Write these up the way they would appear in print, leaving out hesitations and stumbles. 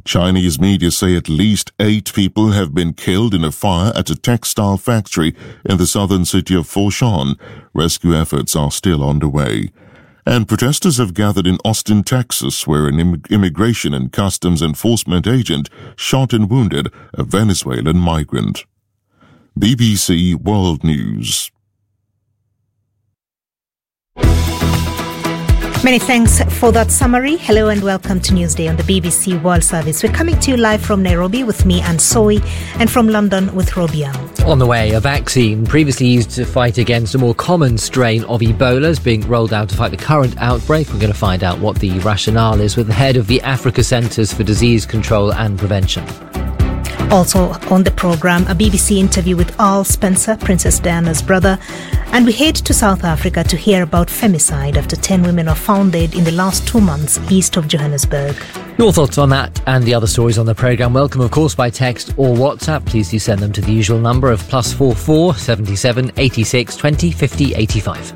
Chinese media say at least 8 people have been killed in a fire at a textile factory in the southern city of Foshan. Rescue efforts are still underway. And protesters have gathered in Austin, Texas, where an immigration and customs enforcement agent shot and wounded a Venezuelan migrant. BBC World News. Many thanks for that summary. Hello and welcome to Newsday on the BBC World Service. We're coming to you live from Nairobi with me, Anne Soy, and from London with Robial. On the way, a vaccine previously used to fight against a more common strain of Ebola is being rolled out to fight the current outbreak. We're going to find out what the rationale is with the head of the Africa Centres for Disease Control and Prevention. Also on the programme, a BBC interview with Al Spencer, Princess Diana's brother. And we head to South Africa to hear about femicide after 10 women are found dead in the last 2 months east of Johannesburg. Your thoughts on that and the other stories on the programme, welcome of course by text or WhatsApp. Please do send them to the usual number of +44 77 86 20 50 85.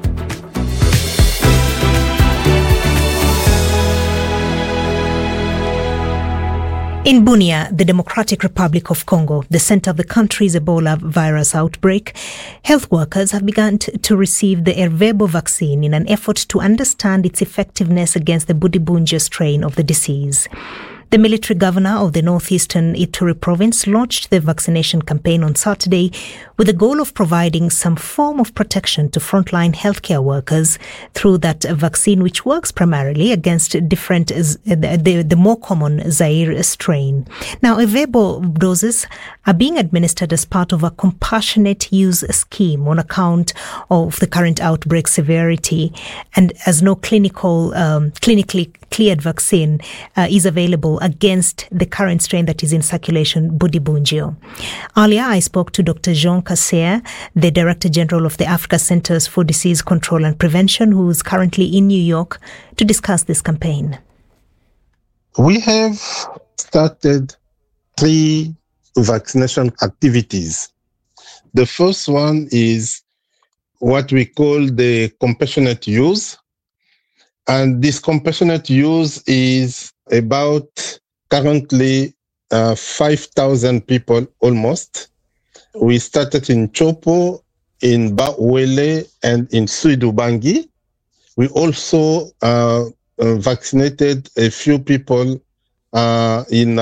In Bunia, the Democratic Republic of Congo, the center of the country's Ebola virus outbreak, health workers have begun to receive the Ervebo vaccine in an effort to understand its effectiveness against the Budibunja strain of the disease. The military governor of the northeastern Ituri province launched the vaccination campaign on Saturday with the goal of providing some form of protection to frontline healthcare workers through that vaccine, which works primarily against the more common Zaire strain. Now, Ervebo doses are being administered as part of a compassionate use scheme on account of the current outbreak severity, and as no clinically cleared vaccine is available against the current strain that is in circulation, Budibunja. Earlier, I spoke to Dr. Jean Kasea, the Director General of the Africa Centres for Disease Control and Prevention, who is currently in New York, to discuss this campaign. We have started 3 vaccination activities. The first one is what we call the compassionate use. And this compassionate use is about currently 5,000 people almost. We started in Chopo, in Bawele, and in Suidubangi. We also vaccinated a few people in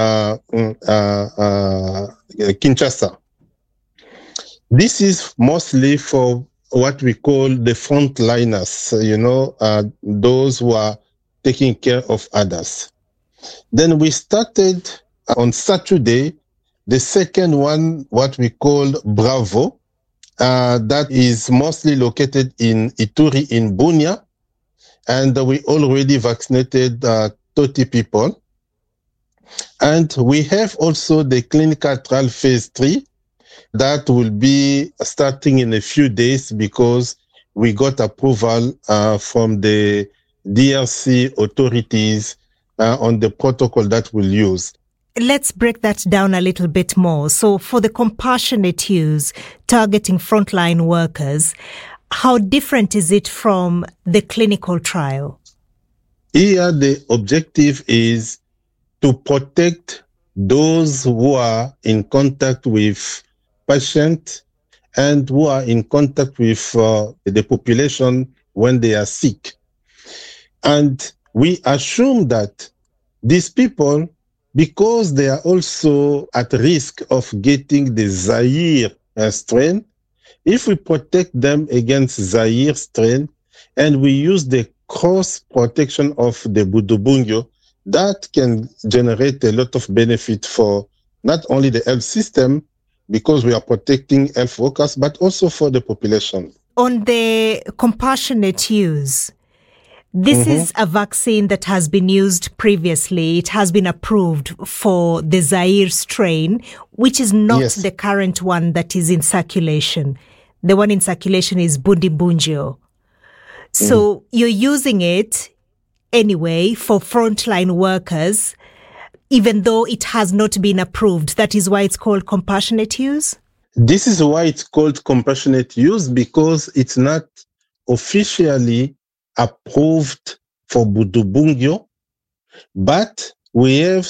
Kinshasa. This is mostly for what we call the frontliners, those who are taking care of others. Then we started on Saturday, the second one, what we call Bravo, that is mostly located in Ituri in Bunia. And we already vaccinated 30 people. And we have also the clinical trial phase 3, that will be starting in a few days because we got approval from the DRC authorities on the protocol that we'll use. Let's break that down a little bit more. So for the compassionate use targeting frontline workers, how different is it from the clinical trial? Here, the objective is to protect those who are in contact with patients and who are in contact with the population when they are sick. And we assume that these people, because they are also at risk of getting the Zaire strain, if we protect them against Zaire strain and we use the cross protection of the Budibunja, that can generate a lot of benefit for not only the health system, because we are protecting health workers, but also for the population. On the compassionate use, this is a vaccine that has been used previously. It has been approved for the Zaire strain, which is not the current one that is in circulation. The one in circulation is Budibunja. So you're using it anyway for frontline workers, even though it has not been approved. That is why it's called compassionate use? This is why it's called compassionate use, because it's not officially approved for Budibunja, but we have